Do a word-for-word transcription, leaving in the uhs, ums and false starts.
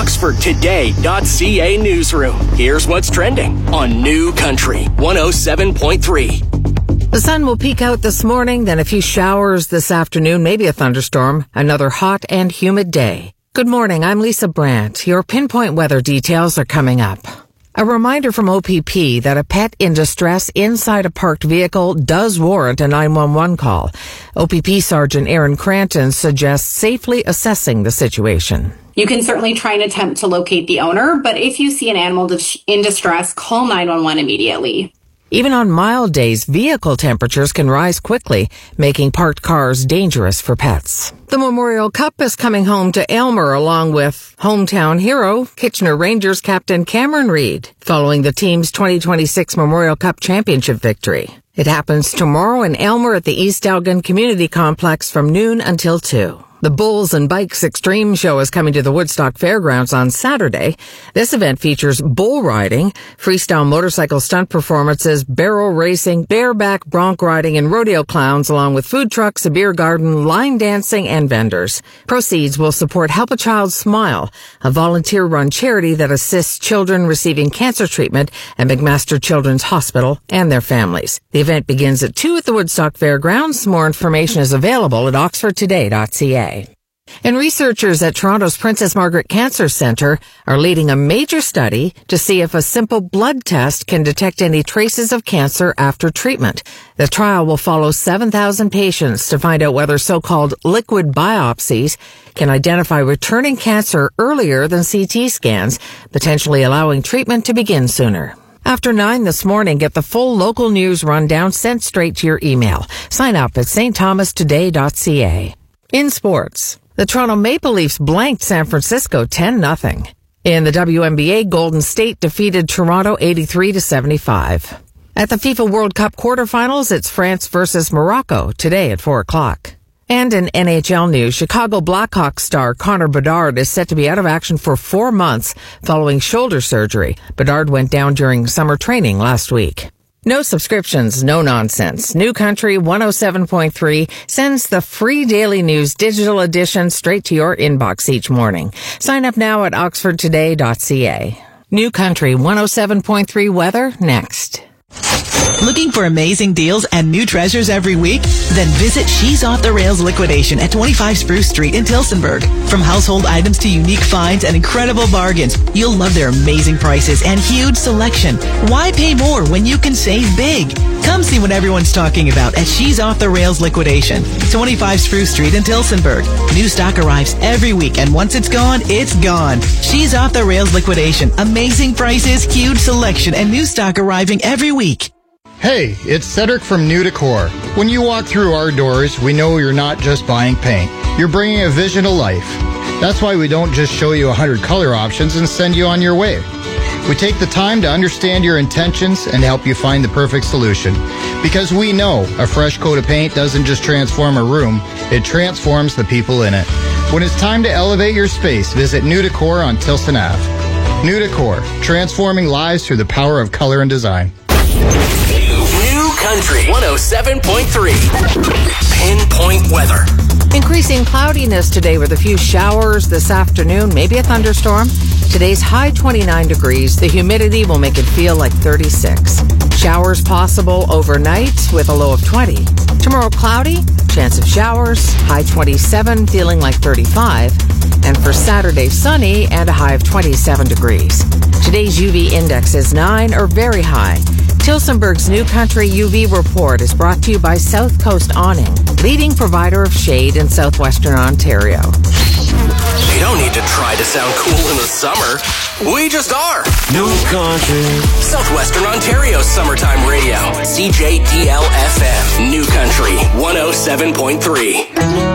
Oxford Today dot C A newsroom. Here's what's trending on New Country one oh seven point three. The sun will peek out this morning, then a few showers this afternoon, maybe a thunderstorm. Another hot and humid day. Good morning, I'm Lisa Brandt. Your pinpoint weather details are coming up. A reminder from O P P that a pet in distress inside a parked vehicle does warrant a nine one one call. O P P Sergeant Aaron Cranton suggests safely assessing the situation. You can certainly try and attempt to locate the owner, but if you see an animal in distress, call nine one one immediately. Even on mild days, vehicle temperatures can rise quickly, making parked cars dangerous for pets. The Memorial Cup is coming home to Aylmer along with hometown hero, Kitchener Rangers captain Cameron Reid, following the team's twenty twenty-six Memorial Cup championship victory. It happens tomorrow in Aylmer at the East Elgin Community Complex from noon until two. The Bulls and Bikes Extreme Show is coming to the Woodstock Fairgrounds on Saturday. This event features bull riding, freestyle motorcycle stunt performances, barrel racing, bareback bronc riding, and rodeo clowns, along with food trucks, a beer garden, line dancing, and vendors. Proceeds will support Help a Child Smile, a volunteer-run charity that assists children receiving cancer treatment at McMaster Children's Hospital and their families. The event begins at two at the Woodstock Fairgrounds. More information is available at oxford today dot c a. And researchers at Toronto's Princess Margaret Cancer Centre are leading a major study to see if a simple blood test can detect any traces of cancer after treatment. The trial will follow seven thousand patients to find out whether so-called liquid biopsies can identify returning cancer earlier than C T scans, potentially allowing treatment to begin sooner. After nine this morning, get the full local news rundown sent straight to your email. Sign up at st thomas today dot c a. In sports, the Toronto Maple Leafs blanked San Francisco ten nothing. In the W N B A, Golden State defeated Toronto eighty-three to seventy-five. At the FIFA World Cup quarterfinals, it's France versus Morocco today at four o'clock. And in N H L news, Chicago Blackhawks star Connor Bedard is set to be out of action for four months following shoulder surgery. Bedard went down during summer training last week. No subscriptions, no nonsense. New Country one oh seven point three sends the free daily news digital edition straight to your inbox each morning. Sign up now at oxford today dot c a. New Country one oh seven point three weather next. Looking for amazing deals and new treasures every week? Then visit She's Off the Rails Liquidation at twenty-five Spruce Street in Tillsonburg. From household items to unique finds and incredible bargains, you'll love their amazing prices and huge selection. Why pay more when you can save big? Come see what everyone's talking about at She's Off the Rails Liquidation, twenty-five Spruce Street in Tillsonburg. New stock arrives every week, and once it's gone, it's gone. She's Off the Rails Liquidation. Amazing prices, huge selection, and new stock arriving every week. Hey, it's Cedric from New Decor. When you walk through our doors, we know you're not just buying paint. You're bringing a vision to life. That's why we don't just show you one hundred color options and send you on your way. We take the time to understand your intentions and help you find the perfect solution. Because we know a fresh coat of paint doesn't just transform a room, it transforms the people in it. When it's time to elevate your space, visit New Decor on Tilson Avenue. New Decor, transforming lives through the power of color and design. New Country one oh seven point three. Pinpoint weather. Increasing cloudiness today with a few showers this afternoon, maybe a thunderstorm. Today's high twenty-nine degrees. The humidity will make it feel like thirty-six. Showers possible overnight with a low of twenty. Tomorrow cloudy, chance of showers, high twenty-seven, feeling like thirty-five. And for Saturday, sunny and a high of twenty-seven degrees. Today's U V index is nine or very high. Tillsonburg's New Country U V report is brought to you by South Coast Awning, leading provider of shade in southwestern Ontario. You don't need to try to sound cool in the summer. We just are. New Country. Southwestern Ontario's summertime radio. C J D L F M. New Country one oh seven point three.